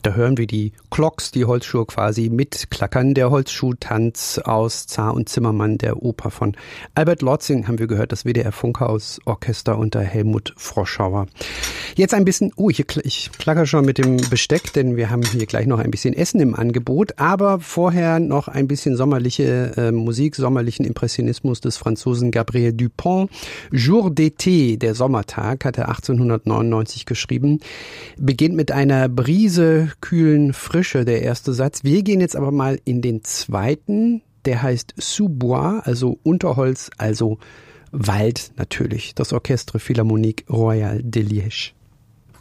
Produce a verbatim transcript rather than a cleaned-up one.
Da hören wir die Clocks, die Holzschuhe quasi mitklackern. Der Holzschuhtanz aus Zar und Zimmermann, der Oper von Albert Lotzing, haben wir gehört, das W D R-Funkhaus-Orchester unter Helmut Froschauer. Jetzt ein bisschen, oh, ich, ich klacker schon mit dem Besteck, denn wir haben hier gleich noch ein bisschen Essen im Angebot, aber vorher noch ein bisschen sommerliche äh, Musik, sommerlichen Impressionismus des Franzosen Gabriel Dupont. Jour d'été, der Sommertag, hat er achtzehnhundertneunundneunzig geschrieben, beginnt mit einer Brise, kühlen Frische, der erste Satz. Wir gehen jetzt aber mal in den zweiten, der heißt Sous Bois, also Unterholz, also Wald natürlich. Das Orchestre Philharmonique Royale de Liège.